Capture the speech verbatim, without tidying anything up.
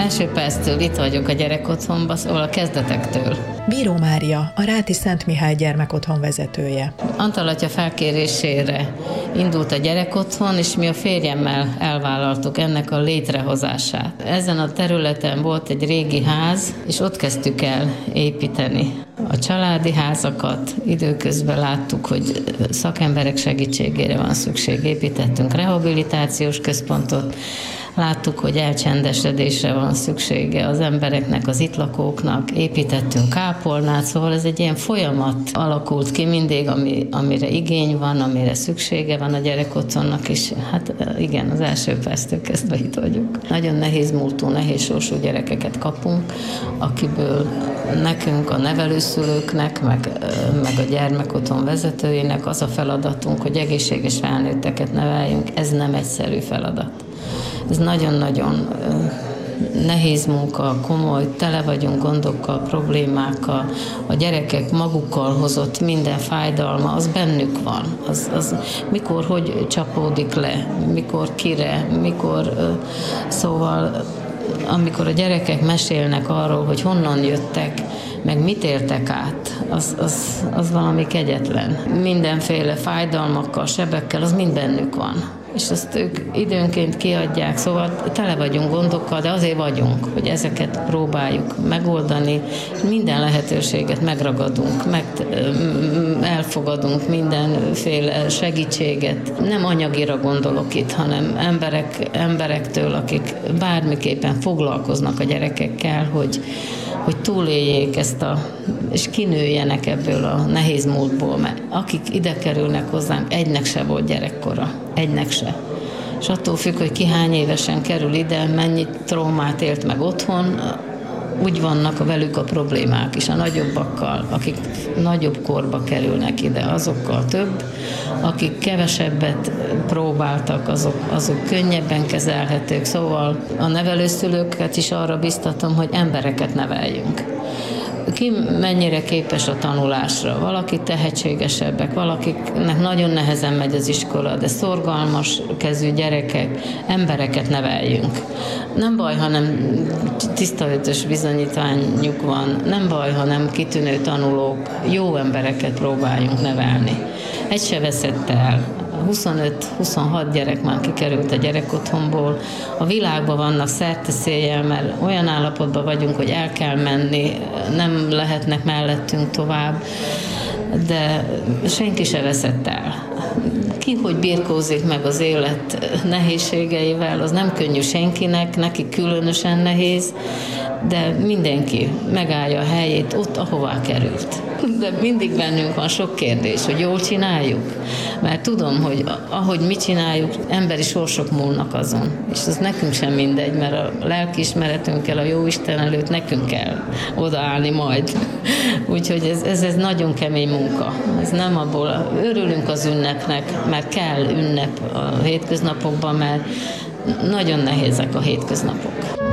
első perctől itt vagyok a gyerekotthonban, szóval a kezdetektől. Bíró Mária, a Ráti Szent Mihály Gyermekotthon vezetője. Antal atya felkérésére indult a gyerekotthon, és mi a férjemmel elvállaltuk ennek a létrehozását. Ezen a területen volt egy régi ház, és ott kezdtük el építeni a családi házakat. Időközben láttuk, hogy szakemberek segítségére van szükség. Építettünk rehabilitációs központot, láttuk, hogy elcsendesedésre van szüksége az embereknek, az itt lakóknak, építettünk kápolnát, szóval ez egy ilyen folyamat alakult ki mindig, ami, amire igény van, amire szüksége van a gyerekotthonnak, és hát igen, az első perctől kezdve itt vagyunk. Nagyon nehéz múltú, nehéz sorsú gyerekeket kapunk, akiből nekünk, a nevelőszülőknek, meg, meg a gyermekotthon vezetőjének az a feladatunk, hogy egészséges felnőtteket neveljünk, ez nem egyszerű feladat. Ez nagyon-nagyon nehéz munka, komoly, tele vagyunk gondokkal, problémákkal, a gyerekek magukkal hozott minden fájdalma, az bennük van. Az, az mikor, hogy csapódik le, mikor kire, mikor, szóval amikor a gyerekek mesélnek arról, hogy honnan jöttek, meg mit értek át, az, az, az valami kegyetlen. Mindenféle fájdalmakkal, sebekkel, az mind bennük van. És azt ők időnként kiadják, szóval tele vagyunk gondokkal, de azért vagyunk, hogy ezeket próbáljuk megoldani, minden lehetőséget megragadunk, meg elfogadunk mindenféle segítséget. Nem anyagira gondolok itt, hanem emberek, emberektől, akik bármiképpen foglalkoznak a gyerekekkel, hogy, hogy túléljék ezt a, és kinőjenek ebből a nehéz múltból, mert akik ide kerülnek hozzánk, egynek se volt gyerekkora, egynek se. És attól függ, hogy ki hány évesen kerül ide, mennyi traumát élt meg otthon, úgy vannak velük a problémák is, a nagyobbakkal, akik nagyobb korba kerülnek ide, azokkal több, akik kevesebbet próbáltak, azok, azok könnyebben kezelhetők, szóval a nevelőszülőket is arra biztatom, hogy embereket neveljünk. Ki mennyire képes a tanulásra, valaki tehetségesebbek, valakiknek nagyon nehezen megy az iskola, de szorgalmas kezű gyerekek, embereket neveljünk. Nem baj, hanem tiszta ötös bizonyítványuk van, nem baj, hanem kitűnő tanulók, jó embereket próbáljunk nevelni. Egy se veszett el. huszonöt-huszonhat gyerek már kikerült a gyerekotthonból. A világban vannak szerteszélyel, mert olyan állapotban vagyunk, hogy el kell menni, nem lehetnek mellettünk tovább, de senki se veszett el. Ki, hogy birkózik meg az élet nehézségeivel, az nem könnyű senkinek, neki különösen nehéz, de mindenki megállja a helyét ott, ahová került. De mindig bennünk van sok kérdés, hogy jól csináljuk, mert tudom, hogy ahogy mi csináljuk, emberi sorsok múlnak azon, és az nekünk sem mindegy, mert a lelkiismeretünkkel, a Jóisten előtt nekünk kell odaállni majd. Úgyhogy ez, ez, ez nagyon kemény munka. Ez nem abból, örülünk az ünnepnek, mert kell ünnep a hétköznapokban, mert nagyon nehézek a hétköznapok.